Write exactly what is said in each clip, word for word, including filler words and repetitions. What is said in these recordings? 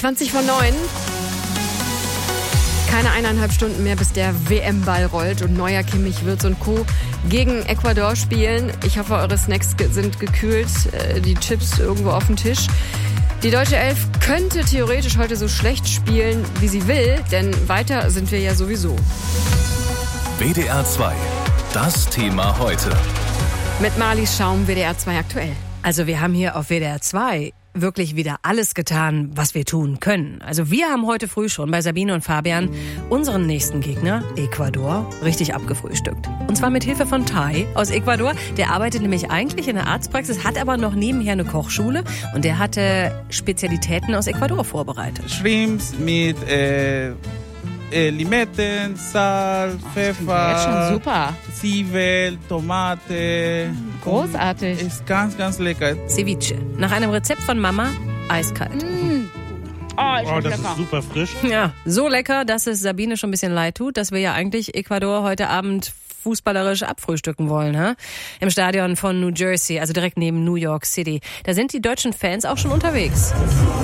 zwanzig vor neun. Keine eineinhalb Stunden mehr, bis der W M-Ball rollt und Neuer, Kimmich, Wirtz und Co. gegen Ecuador spielen. Ich hoffe, eure Snacks sind gekühlt, die Chips irgendwo auf dem Tisch. Die deutsche Elf könnte theoretisch heute so schlecht spielen, wie sie will, denn weiter sind wir ja sowieso. W D R zwei, das Thema heute. Mit Marlies Schaum, W D R zwei aktuell. Also wir haben hier auf W D R zwei wirklich wieder alles getan, was wir tun können. Also wir haben heute früh schon bei Sabine und Fabian unseren nächsten Gegner, Ecuador, richtig abgefrühstückt. Und zwar mit Hilfe von Tai aus Ecuador. Der arbeitet nämlich eigentlich in der Arztpraxis, hat aber noch nebenher eine Kochschule und der hatte Spezialitäten aus Ecuador vorbereitet. Shrimps mit äh, äh, Limetten, Salz, Pfeffer, jetzt schon super. Zwiebel, Tomate. Großartig. Ist ganz, ganz lecker. Ceviche. Nach einem Rezept von Mama, eiskalt. Mm. Oh, ich Oh, das lecker. ist super frisch. Ja, so lecker, dass es Sabine schon ein bisschen leid tut, dass wir ja eigentlich Ecuador heute Abend fußballerisch abfrühstücken wollen, hä? Im Stadion von New Jersey, also direkt neben New York City. Da sind die deutschen Fans auch schon unterwegs.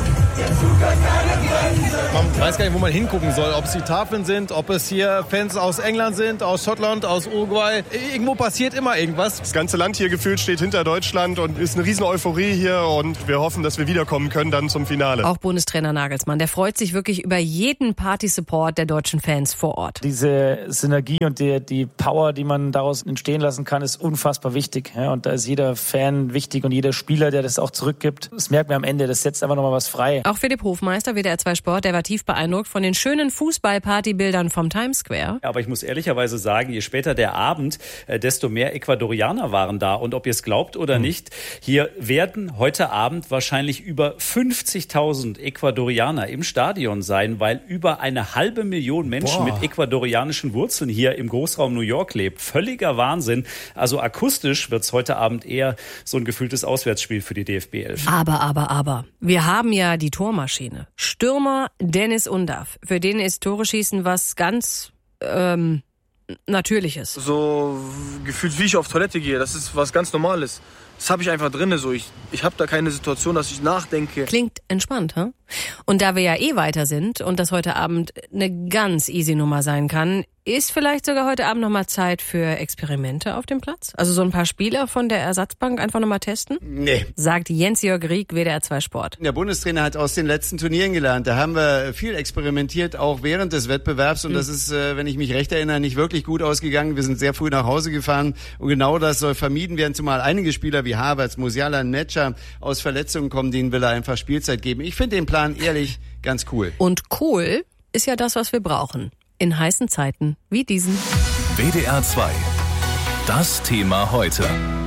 Man weiß gar nicht, wo man hingucken soll, ob es die Tafeln sind, ob es hier Fans aus England sind, aus Schottland, aus Uruguay. Irgendwo passiert immer irgendwas. Das ganze Land hier gefühlt steht hinter Deutschland und ist eine riesen Euphorie hier und wir hoffen, dass wir wiederkommen können dann zum Finale. Auch Bundestrainer Nagelsmann, der freut sich wirklich über jeden Party-Support der deutschen Fans vor Ort. Diese Synergie und die, die Power, die man daraus entstehen lassen kann, ist unfassbar wichtig. Ja, und da ist jeder Fan wichtig und jeder Spieler, der das auch zurückgibt. Das merkt man am Ende, das setzt einfach nochmal was frei. Auch Philipp Hofmeister, W D R zwei Sport, der war tief beeindruckt von den schönen Fußball-Partybildern vom Times Square. Aber ich muss ehrlicherweise sagen, je später der Abend, desto mehr Ecuadorianer waren da. Und ob ihr es glaubt oder mhm. nicht, hier werden heute Abend wahrscheinlich über fünfzigtausend Ecuadorianer im Stadion sein, weil über eine halbe Million Menschen Boah. mit ecuadorianischen Wurzeln hier im Großraum New York lebt. Völliger Wahnsinn. Also akustisch wird es heute Abend eher so ein gefühltes Auswärtsspiel für die D F B elf. Aber, aber, aber. Wir haben ja die Tormaschine. Stürmer Dennis Undav. Für den ist Tore schießen was ganz ähm, Natürliches. So gefühlt, wie ich auf Toilette gehe. Das ist was ganz Normales. Das habe ich einfach drin. So. Ich, ich habe da keine Situation, dass ich nachdenke. Klingt entspannt, hm? Und da wir ja eh weiter sind und das heute Abend eine ganz easy Nummer sein kann, ist vielleicht sogar heute Abend nochmal Zeit für Experimente auf dem Platz? Also so ein paar Spieler von der Ersatzbank einfach nochmal testen? Nee. Sagt Jens-Jörg Rieck, W D R zwei Sport. Der Bundestrainer hat aus den letzten Turnieren gelernt. Da haben wir viel experimentiert, auch während des Wettbewerbs. Und mhm. das ist, wenn ich mich recht erinnere, nicht wirklich gut ausgegangen. Wir sind sehr früh nach Hause gefahren. Und genau das soll vermieden werden, zumal einige Spieler wie Havertz, Musiala, Netscher aus Verletzungen kommen, denen will er einfach Spielzeit geben. Ich finde den Plan ehrlich ganz cool. Und cool ist ja das, was wir brauchen. In heißen Zeiten wie diesen. W D R zwei. Das Thema heute.